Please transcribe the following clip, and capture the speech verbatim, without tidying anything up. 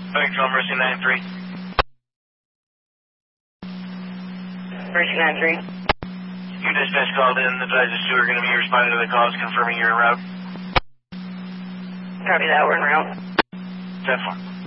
Thanks, on Mercy nine three. Mercy nine three. You dispatch called in. The advisors two are going to be responding to the calls, confirming you're en route. Copy that, we're en route. ten four.